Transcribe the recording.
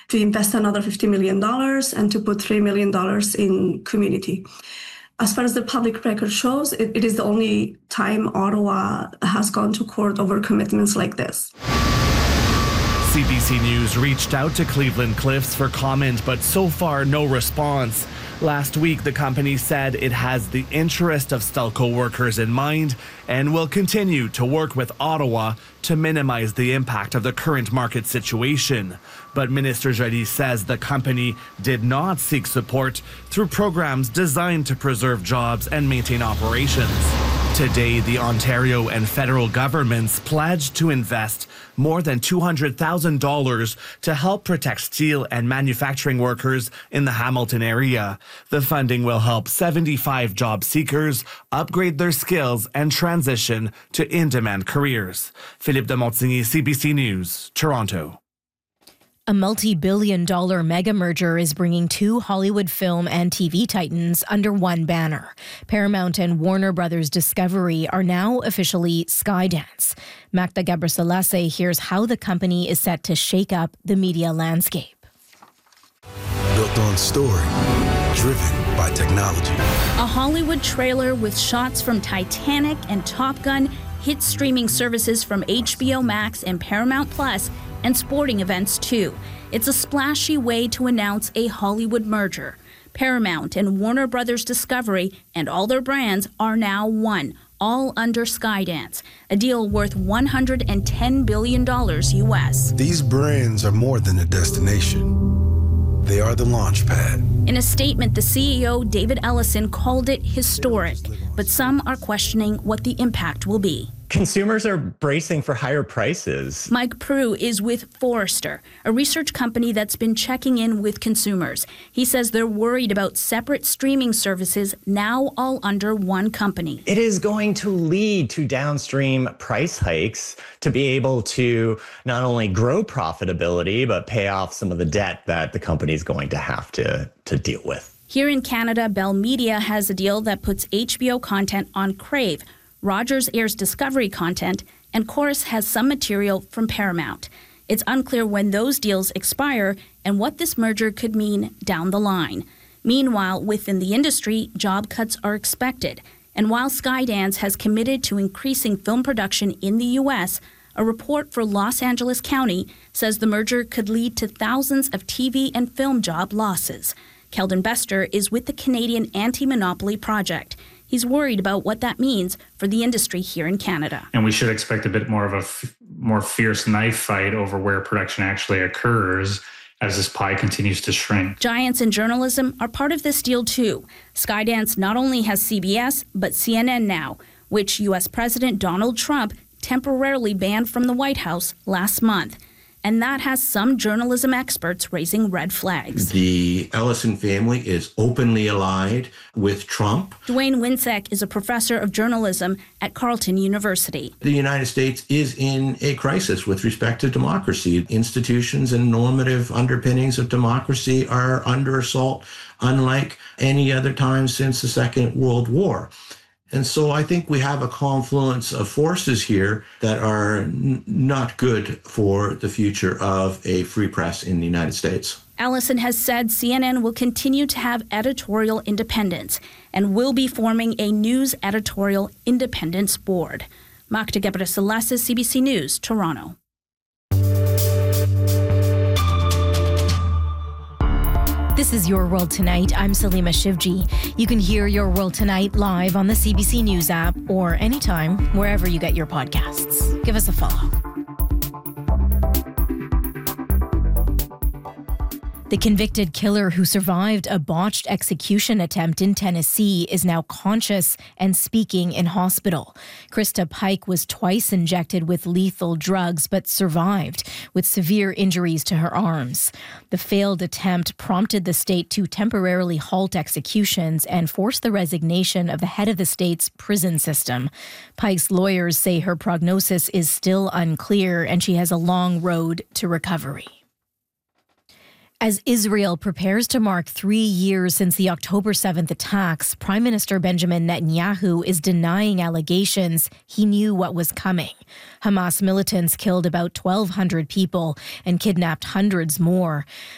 to invest another $50 million and to put $3 million in community. As far as the public record shows, it is the only time Ottawa has gone to court over commitments like this. CBC News reached out to Cleveland Cliffs for comment, but so far no response. Last week, the company said it has the interest of Stelco workers in mind and will continue to work with Ottawa to minimize the impact of the current market situation. But Minister Joly says the company did not seek support through programs designed to preserve jobs and maintain operations. Today, the Ontario and federal governments pledged to invest more than $200,000 to help protect steel and manufacturing workers in the Hamilton area. The funding will help 75 job seekers upgrade their skills and transition to in-demand careers. Philippe de Montigny, CBC News, Toronto. A multi-billion-dollar mega merger is bringing two Hollywood film and TV titans under one banner. Paramount and Warner Brothers Discovery are now officially Skydance. Magda Gabriselassie hears how the company is set to shake up the media landscape. Built on story, driven by technology. A Hollywood trailer with shots from Titanic and Top Gun, hit streaming services from HBO Max and Paramount Plus, and sporting events too. It's a splashy way to announce a Hollywood merger. Paramount and Warner Brothers Discovery and all their brands are now one, all under Skydance, a deal worth $110 billion US. These brands are more than a destination. They are the launch pad. In a statement, the CEO, David Ellison, called it historic, but some are questioning what the impact will be. Consumers are bracing for higher prices. Mike Prue is with Forrester, a research company that's been checking in with consumers. He says they're worried about separate streaming services now all under one company. It is going to lead to downstream price hikes to be able to not only grow profitability, but pay off some of the debt that the company is going to have to deal with. Here in Canada, Bell Media has a deal that puts HBO content on Crave. Rogers airs Discovery content, and Corus has some material from Paramount. It's unclear when those deals expire and what this merger could mean down the line. Meanwhile, within the industry, job cuts are expected. And while Skydance has committed to increasing film production in the U.S., a report for Los Angeles County says the merger could lead to thousands of TV and film job losses. Keldon Bester is with the Canadian Anti-Monopoly Project. He's worried about what that means for the industry here in Canada. And we should expect a bit more of a more fierce knife fight over where production actually occurs as this pie continues to shrink. Giants in journalism are part of this deal too. Skydance not only has CBS, but CNN now, which U.S. President Donald Trump temporarily banned from the White House last month. And that has some journalism experts raising red flags. The Ellison family is openly allied with Trump. Dwayne Winsek is a professor of journalism at Carleton University. The United States is in a crisis with respect to democracy. Institutions and normative underpinnings of democracy are under assault, unlike any other time since the Second World War. And so I think we have a confluence of forces here that are not good for the future of a free press in the United States. Ellison has said CNN will continue to have editorial independence and will be forming a news editorial independence board. Magda Gabriselassie, CBC News, Toronto. This is Your World Tonight. I'm Salima Shivji. You can hear Your World Tonight live on the CBC News app or anytime, wherever you get your podcasts. Give us a follow. The convicted killer who survived a botched execution attempt in Tennessee is now conscious and speaking in hospital. Krista Pike was twice injected with lethal drugs but survived with severe injuries to her arms. The failed attempt prompted the state to temporarily halt executions and force the resignation of the head of the state's prison system. Pike's lawyers say her prognosis is still unclear and she has a long road to recovery. As Israel prepares to mark 3 years since the October 7th attacks, Prime Minister Benjamin Netanyahu is denying allegations he knew what was coming. Hamas militants killed about 1,200 people and kidnapped hundreds more.